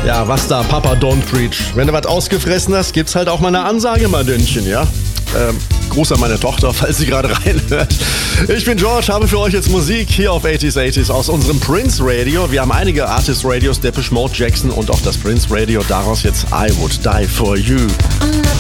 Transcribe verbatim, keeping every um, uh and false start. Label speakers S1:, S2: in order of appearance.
S1: Ja, was da, Papa don't preach. Wenn du was ausgefressen hast, gibt's halt auch mal eine Ansage, mein Dünnchen, ja? Ähm, Gruß an meine Tochter, falls sie gerade reinhört. Ich bin George, habe für euch jetzt Musik hier auf achtziger achtziger aus unserem Prince Radio. Wir haben einige Artist Radios, Depeche Mode, Jackson und auch das Prince Radio. Daraus jetzt I Would Die For You.